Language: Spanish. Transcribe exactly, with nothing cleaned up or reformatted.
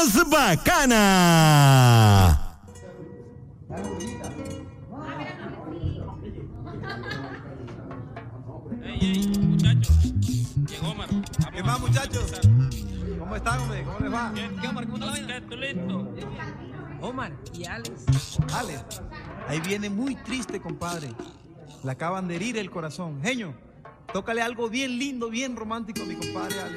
más bacana. Ey, ey, muchachos. Llegó Omar. ¿Qué más, muchachos? ¿Cómo están, hombre? ¿Cómo les va? ¿Qué, Omar? ¿Cómo te la vaina? ¿Tú listo? Omar y Alex. Alex, ahí viene muy triste, compadre. Le acaban de herir el corazón. Genio, tócale algo bien lindo, bien romántico a mi compadre Alex.